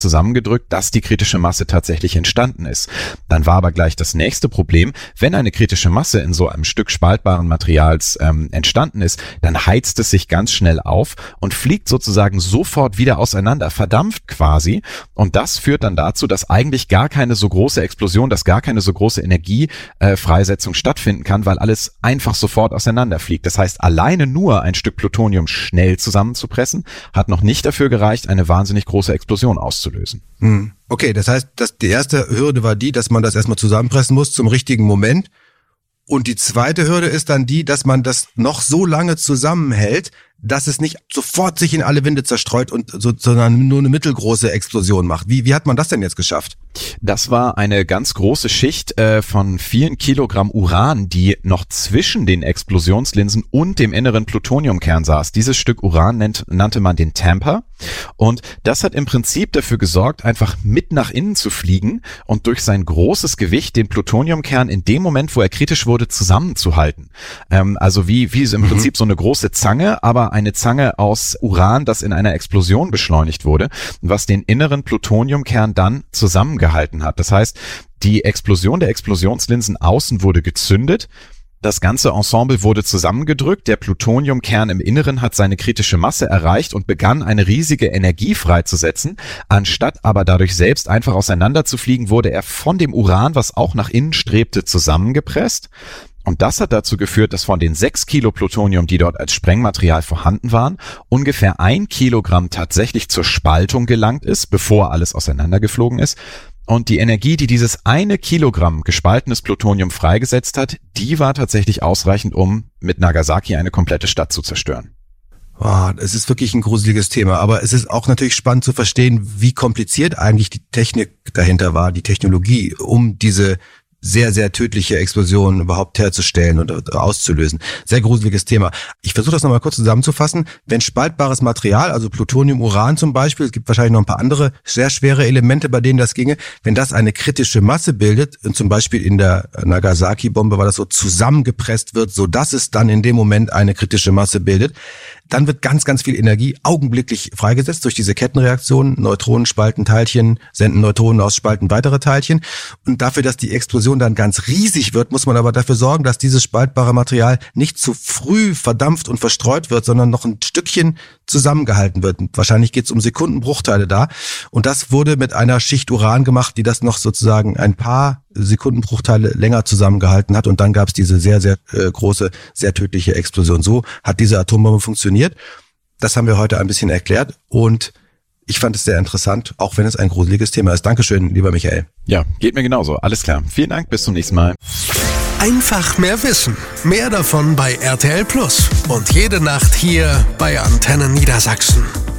zusammengedrückt, dass die kritische Masse tatsächlich entstanden ist. Dann war aber gleich das nächste Problem, wenn eine kritische Masse in so einem Stück spaltbaren Materials entstanden ist, dann heizt es sich ganz schnell auf und fliegt sozusagen sofort wieder auseinander, verdampft quasi, und das führt dann dazu, dass eigentlich gar keine so große Explosion, dass gar keine so große Energiefreisetzung stattfinden kann, weil alles einfach sofort auseinanderfliegt. Das heißt, alleine nur ein Stück Plutonium schnell zusammenzupressen, hat noch nicht dafür gereicht, eine wahnsinnig große Explosion auszulösen. Okay, das heißt, die erste Hürde war die, dass man das erstmal zusammenpressen muss zum richtigen Moment. Und die zweite Hürde ist dann die, dass man das noch so lange zusammenhält, dass es nicht sofort sich in alle Winde zerstreut und sondern nur eine mittelgroße Explosion macht. Wie hat man das denn jetzt geschafft? Das war eine ganz große Schicht von vielen Kilogramm Uran, die noch zwischen den Explosionslinsen und dem inneren Plutoniumkern saß. Dieses Stück Uran nannte man den Tamper, und das hat im Prinzip dafür gesorgt, einfach mit nach innen zu fliegen und durch sein großes Gewicht den Plutoniumkern in dem Moment, wo er kritisch wurde, zusammenzuhalten. Also wie im Prinzip so eine große Zange, aber eine Zange aus Uran, das in einer Explosion beschleunigt wurde, was den inneren Plutoniumkern dann zusammengehalten hat. Das heißt, die Explosion der Explosionslinsen außen wurde gezündet, das ganze Ensemble wurde zusammengedrückt, der Plutoniumkern im Inneren hat seine kritische Masse erreicht und begann eine riesige Energie freizusetzen. Anstatt aber dadurch selbst einfach auseinanderzufliegen, wurde er von dem Uran, was auch nach innen strebte, zusammengepresst. Und das hat dazu geführt, dass von den 6 Kilo Plutonium, die dort als Sprengmaterial vorhanden waren, ungefähr 1 Kilogramm tatsächlich zur Spaltung gelangt ist, bevor alles auseinandergeflogen ist. Und die Energie, die dieses 1 Kilogramm gespaltenes Plutonium freigesetzt hat, die war tatsächlich ausreichend, um mit Nagasaki eine komplette Stadt zu zerstören. Es ist wirklich ein gruseliges Thema, aber es ist auch natürlich spannend zu verstehen, wie kompliziert eigentlich die Technik dahinter war, die Technologie, um diese sehr, sehr tödliche Explosion überhaupt herzustellen und auszulösen. Sehr gruseliges Thema. Ich versuche das nochmal kurz zusammenzufassen. Wenn spaltbares Material, also Plutonium, Uran zum Beispiel, es gibt wahrscheinlich noch ein paar andere sehr schwere Elemente, bei denen das ginge, wenn das eine kritische Masse bildet, und zum Beispiel in der Nagasaki-Bombe war das so, zusammengepresst wird, so dass es dann in dem Moment eine kritische Masse bildet, dann wird ganz, ganz viel Energie augenblicklich freigesetzt durch diese Kettenreaktion. Neutronen spalten Teilchen, senden Neutronen aus, spalten weitere Teilchen. Und dafür, dass die Explosion dann ganz riesig wird, muss man aber dafür sorgen, dass dieses spaltbare Material nicht zu früh verdampft und verstreut wird, sondern noch ein Stückchen zusammengehalten wird. Wahrscheinlich geht es um Sekundenbruchteile da. Und das wurde mit einer Schicht Uran gemacht, die das noch sozusagen ein paar Sekundenbruchteile länger zusammengehalten hat. Und dann gab es diese sehr, sehr große, sehr tödliche Explosion. So hat diese Atombombe funktioniert. Das haben wir heute ein bisschen erklärt. Und ich fand es sehr interessant, auch wenn es ein gruseliges Thema ist. Dankeschön, lieber Michael. Ja, geht mir genauso. Alles klar. Vielen Dank. Bis zum nächsten Mal. Einfach mehr wissen. Mehr davon bei RTL Plus. Und jede Nacht hier bei Antenne Niedersachsen.